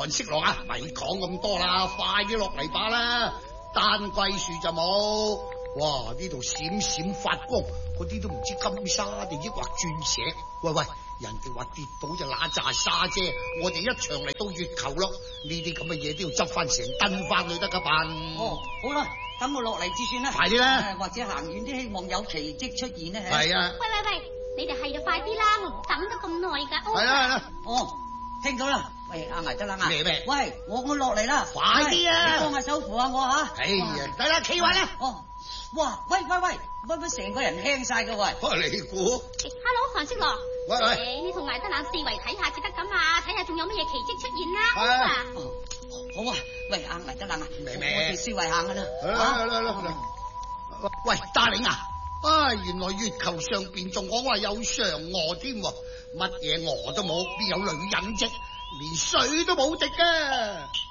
韓色狼啊，咪講咁多啦，快啲落嚟吧啦！丹桂樹就冇，哇！呢度閃閃發光，嗰啲都唔知金沙定抑或鑽石。喂，人哋話跌到就揦炸沙啫，我哋一場嚟到月球咯，呢啲咁嘅嘢都要執翻成噸翻去得噶辦。 哦，好啦，等我落嚟至算啦。 快啲啦！ 或者行遠啲，希望有奇蹟出現咧。 係啊。 喂，你哋係就快啲啦，我唔等得咁耐噶。 係啦。 哦，聽到啦。喂，阿捱得啦， 咩？ 喂，我落嚟啦， 快啲啊！ 你幫下手扶下我吓。 哎呀，得啦，企穩啦。 哦，哇，喂，成個人輕晒噶喂。 你估 ？Hello， 韓色狼。 喂， 你同捱得冷四圍睇下至得噶嘛，睇下仲有乜嘢奇蹟出現啦。 好啊，喂，阿捱得冷啊，我哋四圍行噶啦。 嚟。喂，大領啊！原來月球上邊仲講話有嫦娥添喎，乜嘢娥都冇，邊有女人啫？連水都冇滴噶。